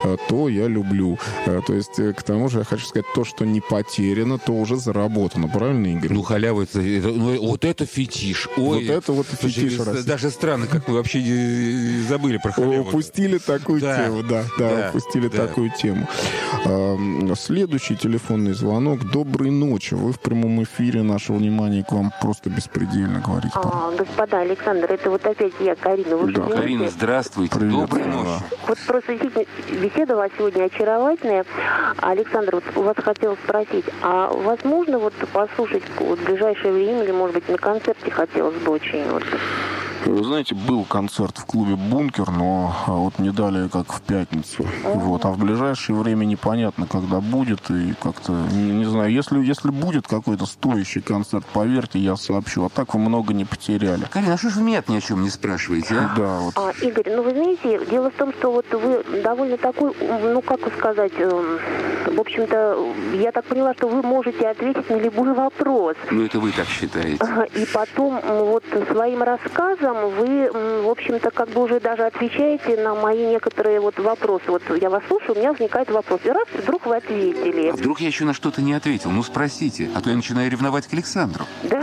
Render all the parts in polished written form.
то я люблю. То есть, к тому же, я хочу сказать, то, что не потеряно, то уже заработано. Правильно, Игорь? Ну, халява, вот это фетиш. Ой, вот это вот фетиш. Даже странно, как мы вообще забыли про халяву. Упустили такую тему, да, упустили такую тему. Следующий телефонный звонок. Доброй ночи. Вы в прямом эфире. Наше внимание к вам просто беспредельно говорить. Господа, Александр, это вот опять я, Карина. Вы Карина, здравствуйте. Привет, доброй ночи. Вот просто действительно беседа у вас сегодня очаровательная. Александр, вот у вас хотел спросить, а возможно вот послушать в ближайшее время, или, может быть, на концерте хотелось бы очень? Вот. Вы знаете, был концерт в клубе «Бункер», но вот не далее, как в пятницу. Вот. А в ближайшее время непонятно, когда будет. И как-то, не знаю, если будет какой-то стоящий концерт, поверьте, я сообщу. А так вы много не потеряли. Карина, а что же вы меня ни о чем не спрашиваете, а? Да, вот. Игорь, ну вы знаете, дело в том, что вот вы довольно такой, ну как сказать, в общем-то, я так поняла, что вы можете ответить на любой вопрос. Ну это вы так считаете. И потом вот своим рассказом вы, в общем-то, как бы уже даже отвечаете на мои некоторые вот вопросы. Вот я вас слушаю, у меня возникает вопрос. И раз, вдруг вы ответили. А вдруг я еще на что-то не ответил? Ну спросите, а то я начинаю ревновать к Александру. Да?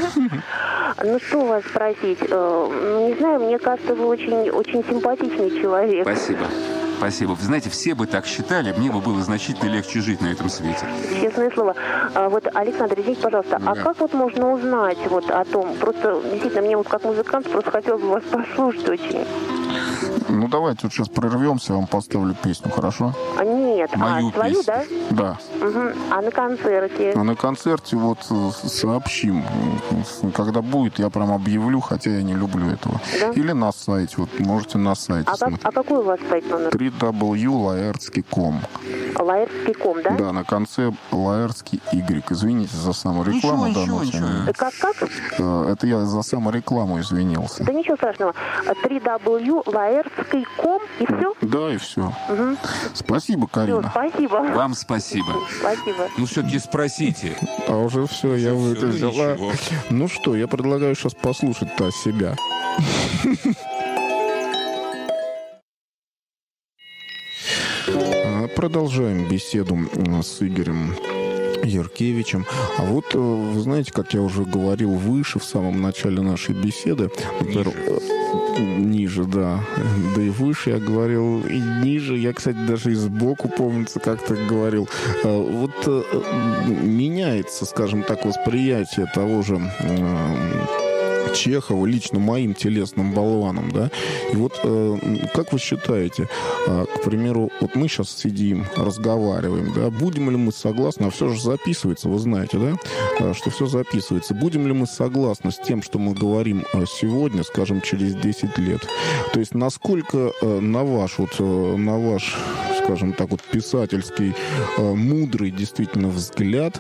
Ну что у вас спросить? Не знаю, мне кажется, вы очень, очень симпатичный человек. Спасибо. Спасибо. Вы знаете, все бы так считали, мне бы было значительно легче жить на этом свете. Честное слово. Вот, Александр, извините, пожалуйста, а как вот можно узнать вот о том? Просто, действительно, мне вот как музыкант просто хотелось бы вас послушать очень. Ну, давайте вот сейчас прервемся, я вам поставлю песню, хорошо? Нет, мою свою, песню. да? Да. Угу. А на концерте? А на концерте вот сообщим. Когда будет, я прям объявлю, хотя я не люблю этого. Да? Или на сайте. Вот можете на сайте смотреть. А какой у вас сайт номер? www.laertsky.com. Laertsky.com, да? Да, на конце Laertsky Y. Извините за саморекламу. Ничего. Как? Это я за саморекламу извинился. Да ничего страшного. www.laertsky.com и все? Да, и все. Угу. Спасибо, Карина. Все, спасибо. Вам спасибо. Спасибо. Ну, все-таки спросите. А уже все, я выдержала. Ну что, я предлагаю сейчас послушать-то себя. Продолжаем беседу с Игорем Яркевичем. А вот, вы знаете, как я уже говорил выше, в самом начале нашей беседы, ниже, да. Да и выше я говорил, и ниже. Я, кстати, даже и сбоку, помнится, как-то говорил. Вот меняется, скажем так, восприятие того же Чехова лично моим телесным болваном, да. И вот как вы считаете, к примеру, вот мы сейчас сидим, разговариваем, да, будем ли мы согласны, а все же записывается, вы знаете, да, что все записывается. Будем ли мы согласны с тем, что мы говорим сегодня, скажем, через 10 лет? То есть насколько на ваш, скажем так, вот писательский, мудрый действительно взгляд,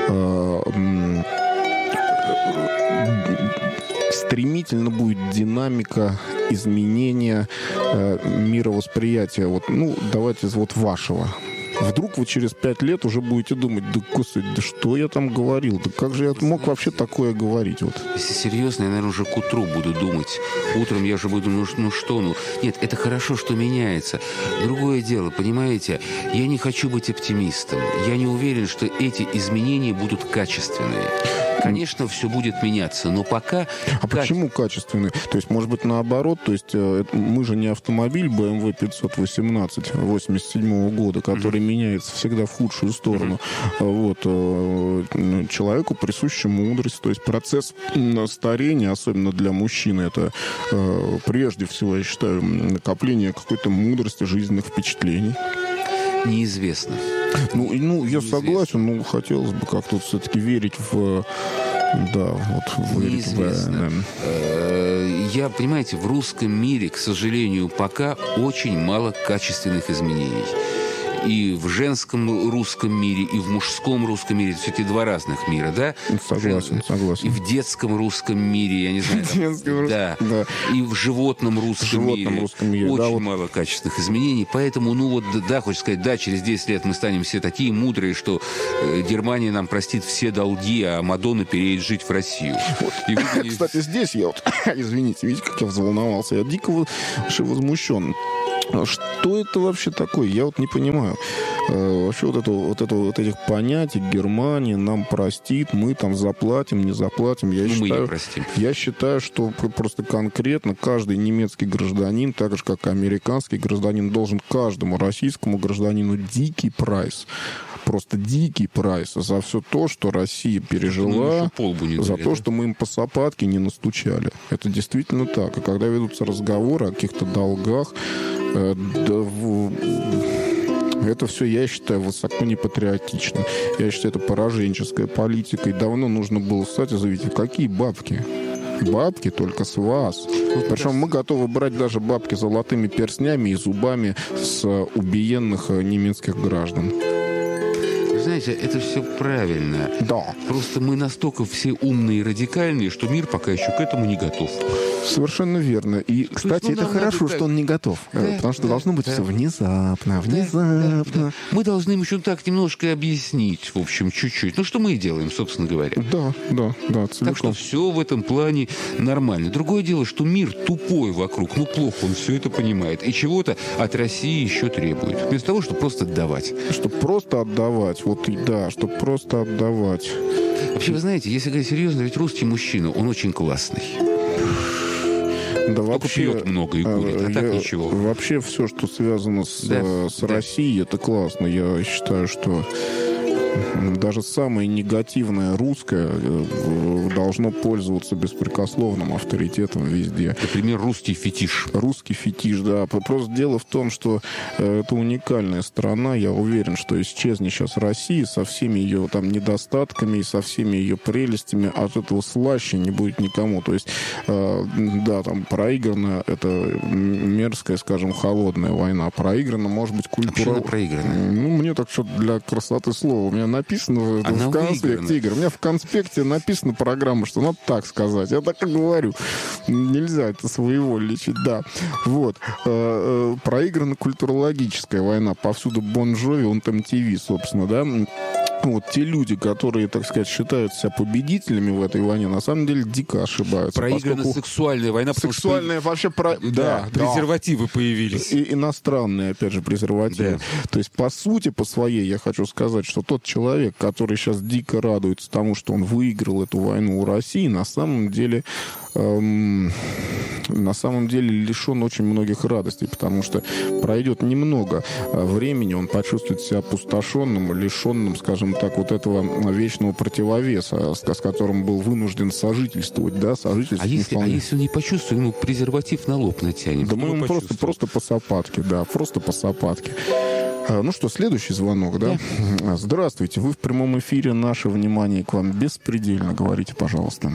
стремительно будет динамика изменения мировосприятия, вот, ну, давайте вот вашего. Вдруг вы через 5 лет уже будете думать, да, господи, да что я там говорил, да как же я мог вообще такое говорить? Вот. Если серьезно, я, наверное, уже к утру буду думать. Утром я уже буду, ну что. Нет, это хорошо, что меняется. Другое дело, понимаете, я не хочу быть оптимистом. Я не уверен, что эти изменения будут качественные. Конечно, все будет меняться, но пока... А почему качественный? То есть, может быть, наоборот, то есть мы же не автомобиль BMW 518 87 года, который меняется всегда в худшую сторону. Вот. Человеку присуща мудрость, то есть процесс старения, особенно для мужчины, это прежде всего, я считаю, накопление какой-то мудрости, жизненных впечатлений. Неизвестно. Ну, я согласен, но хотелось бы как-то все-таки верить в... Да, вот верить неизвестно. Я, понимаете, в русском мире, к сожалению, пока очень мало качественных изменений. И в женском русском мире, и в мужском русском мире. Это все-таки два разных мира, да? Согласен. И в детском русском мире, я не знаю. Да. И в животном русском мире. Очень мало качественных изменений. Поэтому, хочется сказать, да, через 10 лет мы станем все такие мудрые, что Германия нам простит все долги, а Мадонна переедет жить в Россию. Кстати, здесь я вот, извините, видите, как я взволновался. Я дико возмущен. Что это вообще такое? Я вот не понимаю. Вообще вот этих понятий Германия нам простит, мы там заплатим, не заплатим. Я считаю, что просто конкретно каждый немецкий гражданин, так же как и американский гражданин, должен каждому российскому гражданину дикий прайс. Просто дикий прайс за все то, что Россия пережила, за то, что мы им по сапатке не настучали. Это действительно так. И когда ведутся разговоры о каких-то долгах, это все, я считаю, высоко непатриотично. Я считаю, это пораженческая политика. И давно нужно было встать и заявить, какие бабки? Бабки только с вас. Причем мы готовы брать даже бабки золотыми перстнями и зубами с убиенных немецких граждан. Знаете, это все правильно. Да. Просто мы настолько все умные и радикальные, что мир пока еще к этому не готов. Совершенно верно. И, кстати, это хорошо, что он не готов. Потому что должно быть все внезапно. Да. Мы должны им еще так немножко объяснить, в общем, чуть-чуть. Ну, что мы и делаем, собственно говоря. Да, целиком. Так что все в этом плане нормально. Другое дело, что мир тупой вокруг. Ну, плохо он все это понимает. И чего-то от России еще требует. Вместо того, чтобы просто отдавать. Чтобы просто отдавать. Чтобы просто отдавать. Вообще, вы знаете, если говорить серьезно, ведь русский мужчина, он очень классный. Да, вообще пьет много и курит, а так ничего. Вообще все, что связано с Россией, это классно. Я считаю, что даже самое негативное русское должно пользоваться беспрекословным авторитетом везде. Например, русский фетиш. Русский фетиш, да. Просто дело в том, что это уникальная страна. Я уверен, что исчезнет сейчас Россия со всеми ее там недостатками и со всеми ее прелестями. От этого слаще не будет никому. То есть, да, там проиграна это мерзкая, скажем, холодная война. Проиграна, может быть, культура... проиграна? Ну, мне так что для красоты слова. У меня написано в конспекте, Игорь, у меня в конспекте написана программа, что надо так сказать. Я так и говорю. Нельзя это своевольничать, да. Вот. Проиграна культурологическая война. Повсюду Бон Джови, он там ТВ, собственно, да. Вот те люди, которые, так сказать, считают себя победителями в этой войне, на самом деле дико ошибаются. Проиграна сексуальная война. Сексуальная вообще... Да, презервативы появились. И иностранные, опять же, презервативы. Да. То есть, по сути, по своей, я хочу сказать, что тот человек, который сейчас дико радуется тому, что он выиграл эту войну у России, на самом деле лишен очень многих радостей, потому что пройдет немного времени, он почувствует себя опустошенным, лишенным, скажем так, вот этого вечного противовеса, с которым был вынужден сожительствовать, да, А если он не почувствует, ему презерватив на лоб натянет? Да мы ему просто по сапатке, да, просто по сапатке. Ну что, следующий звонок, да? Здравствуйте, вы в прямом эфире, наше внимание к вам беспредельно, говорите, пожалуйста.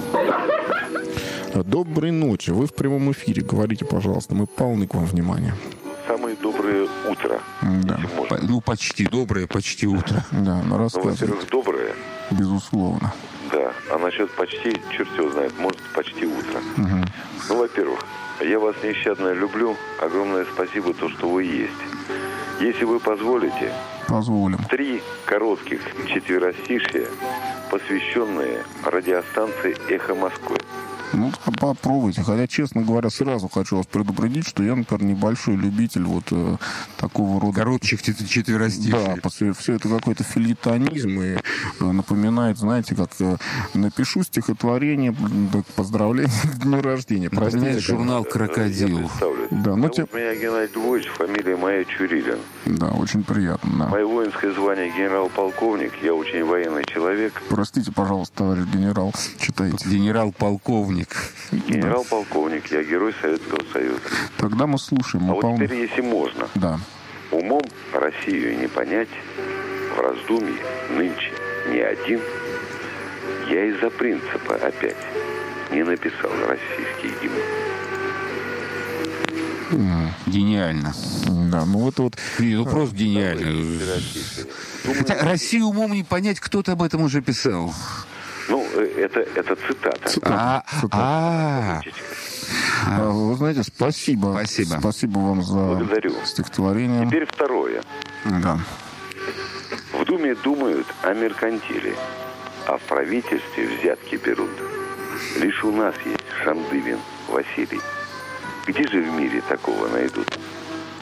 Доброй ночи, вы в прямом эфире, говорите, пожалуйста, мы полны к вам внимания. Самое доброе утро. Да. Почти доброе, почти утро. Да, ну рассказывайте. Во-первых, доброе. Безусловно. Да, а насчет почти, черт его знает, может, почти утро. Угу. Ну, во-первых, я вас нещадно люблю, огромное спасибо, то, что вы есть. Если вы позволите... Позволим. 3 коротких четверостишья, посвященные радиостанции «Эхо Москвы». Ну, попробуйте. Хотя, честно говоря, сразу хочу вас предупредить, что я, например, небольшой любитель вот такого рода... Коротких четверостиший. Да, все это какой-то филитонизм и напоминает, знаете, как напишу стихотворение, поздравление к дню рождения. Простите, журнал «Крокодил». Да, меня Геннадий Львович, фамилия моя Чурилин. Да, очень приятно, да. Мое воинское звание генерал-полковник, я очень военный человек. Простите, пожалуйста, товарищ генерал, читайте. Генерал-полковник. Генерал-полковник, я герой Советского Союза. Тогда мы слушаем. А вот теперь, если можно. Да. Умом Россию не понять, в раздумье нынче не один. Я из-за принципа опять не написал российский гимн. Гениально. Да, ну это вот... Ну, просто гениально. Хотя Россию умом не понять, кто-то об этом уже писал. Ну, это цитата. Вы знаете, спасибо. Спасибо вам за стихотворение. Теперь второе. Да. В Думе думают о меркантиле, а в правительстве взятки берут. Лишь у нас есть Шамдыбин Василий. Где же в мире такого найдут?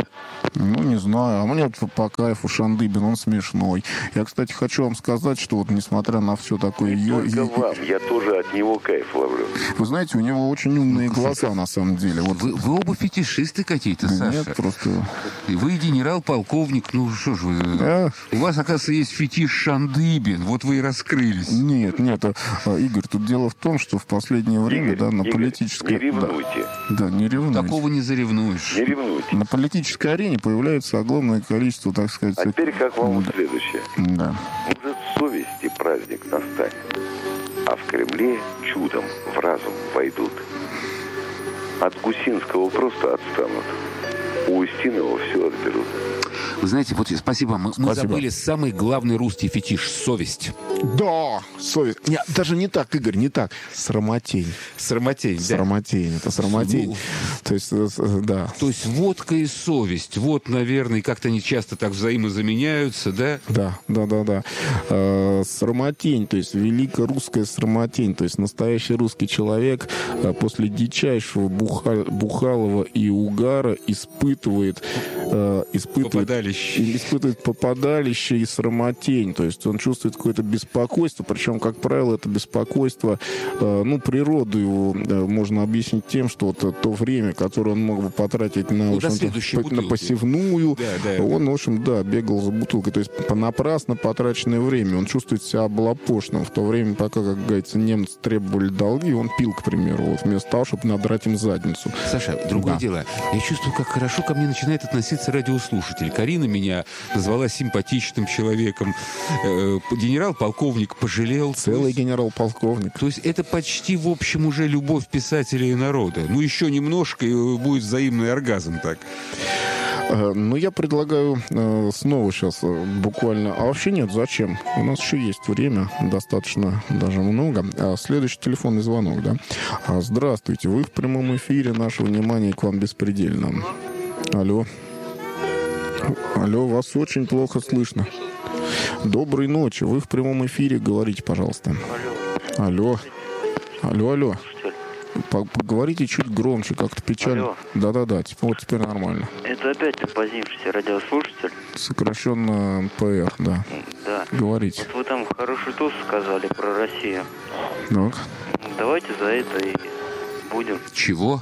Ну, не знаю. А мне вот по кайфу Шандыбин, он смешной. Я, кстати, хочу вам сказать, что вот несмотря на все такое... Я тоже от него кайф ловлю. Вы знаете, у него очень умные глаза, на самом деле. Вот... Вы оба фетишисты какие-то, Саша. Нет, просто... И вы генерал-полковник, ну что ж вы... У вас, оказывается, есть фетиш Шандыбин. Вот вы и раскрылись. Нет, Игорь, тут дело в том, что в последнее время, Игорь, на политической... Не ревнуйте. Да, не ревнуйте. Такого не заревнуешь. Не ревнуйте. На политической арене появляется огромное количество, так сказать... А теперь как вам следующее? Да. Может, совести праздник настанет, а в Кремле чудом в разум войдут. От Гусинского просто отстанут, у Устинова все отберут. Вы знаете, вот спасибо. Мы забыли самый главный русский фетиш — совесть. Да, совесть. Нет, даже не так, Игорь, не так. Срамотень. Срамотень, да. Срамотень, это срамотень. То есть, да. То есть водка и совесть. Вот, наверное, как-то они часто так взаимозаменяются, да? Да. Срамотень, то есть великая русская срамотень. То есть настоящий русский человек после дичайшего бухалова и угара испытывает попадалище и срамотень. То есть он чувствует какое-то беспокойство, причем, как правило, это беспокойство, природу его можно объяснить тем, что вот то время, которое он мог бы потратить на посевную, он, в общем, бегал за бутылкой. То есть понапрасно потраченное время. Он чувствует себя облапошенным. В то время, пока, как говорится, немцы требовали долги, он пил, к примеру, вот, вместо того, чтобы надрать им задницу. Саша, другое дело. Я чувствую, как хорошо ко мне начинает относиться радиослушатель. Карина меня назвала симпатичным человеком. Генерал-полковник пожалел. Целый генерал-полковник. То есть это почти, в общем, уже любовь писателя и народа. Ну, еще немножко, и будет взаимный оргазм так. Ну, я предлагаю снова сейчас буквально... А вообще нет, зачем? У нас еще есть время, достаточно даже много. Следующий телефонный звонок, да? Здравствуйте, вы в прямом эфире, наше внимание к вам беспредельно. Алло, вас очень плохо слышно. Доброй ночи, вы в прямом эфире, говорите, пожалуйста. Алло. Поговорите чуть громче, как-то печально. Алло. Да, вот теперь нормально. Это опять позднившийся радиослушатель. Сокращенно ПР, да. Да. Говорите. Вот вы там хороший тост сказали про Россию. Так. Давайте за это и будем. Чего?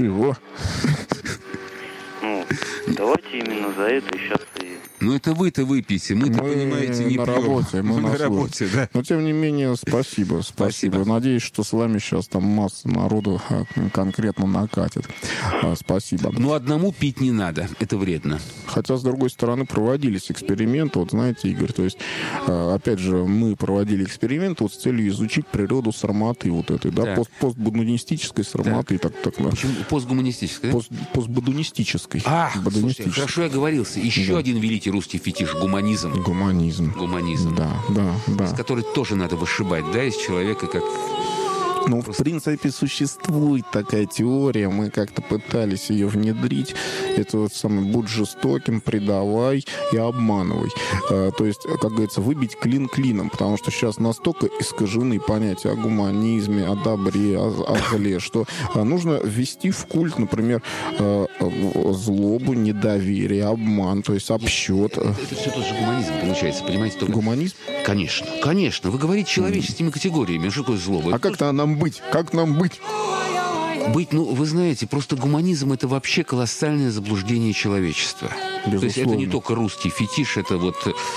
Ну, давайте именно за это и сейчас и... Ну, это вы-то выпьете. Мы-то, понимаете, не на пьем. работе. Мы на работе, да. Но, тем не менее, спасибо. Надеюсь, что с вами сейчас там масса народу конкретно накатит. Спасибо. Но одному пить не надо. Это вредно. Хотя, с другой стороны, проводились эксперименты. Вот знаете, Игорь, то есть, опять же, мы проводили эксперименты вот с целью изучить природу сарматы вот этой, да, постбудунистической сарматы. Так. Почему постгуманистической? Постбудунистической. Слушайте, хорошо я оговорился. Еще один великий русский фетиш — гуманизм. Гуманизм. Да. С которой тоже надо вышибать, да, из человека как... Ну, в принципе, существует такая теория, мы как-то пытались ее внедрить. Это вот самое: будь жестоким, предавай и обманывай. То есть, как говорится, выбить клин клином, потому что сейчас настолько искажены понятия о гуманизме, о добре, о зле, что нужно ввести в культ, например, злобу, недоверие, обман, то есть обсчет. Это все тот же гуманизм получается, понимаете? Только... Гуманизм? Конечно. Вы говорите человеческими категориями. Что такое злоба? А как-то нам быть? Как нам быть? Вы знаете, просто гуманизм — это вообще колоссальное заблуждение человечества. Безусловно. То есть это не только русский фетиш, это вот...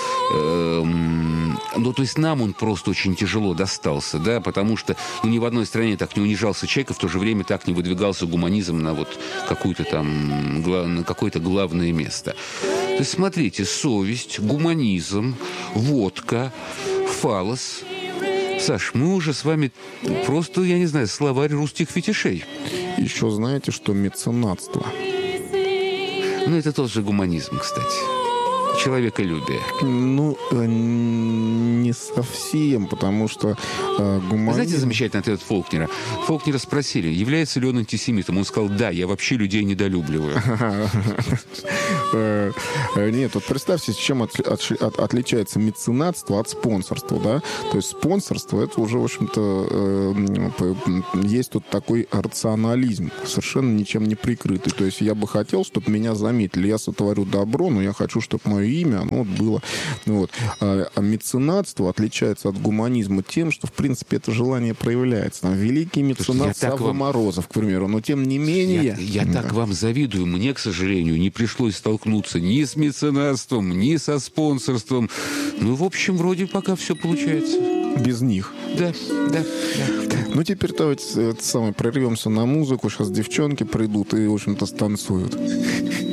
то есть нам он просто очень тяжело достался, да, потому что ни в одной стране так не унижался человек, и в то же время так не выдвигался гуманизм на вот какое-то там, на какое-то главное место. То есть смотрите, совесть, гуманизм, водка, фалос... Саш, мы уже с вами просто, я не знаю, словарь русских фетишей. Еще знаете, что меценатство? Ну, это тот же гуманизм, кстати. человеколюбие? Ну, не совсем, потому что гуманизм... Вы знаете замечательный ответ Фолкнера? Фолкнера спросили, является ли он антисемитом. Он сказал, да, я вообще людей недолюбливаю. Нет, вот представьте, чем отличается меценатство от спонсорства, да? То есть спонсорство, это уже, в общем-то, есть тут такой рационализм, совершенно ничем не прикрытый. То есть я бы хотел, чтобы меня заметили. Я сотворю добро, но я хочу, чтобы мое имя, оно вот было. Вот. А меценатство отличается от гуманизма тем, что, в принципе, это желание проявляется. Там великий меценат Савва Морозов, к примеру. Но, тем не менее... Я так вам завидую. Мне, к сожалению, не пришлось столкнуться ни с меценатством, ни со спонсорством. Ну, в общем, вроде пока все получается. Без них. Да. Ну, теперь давайте прервемся на музыку. Сейчас девчонки придут и, в общем-то, станцуют.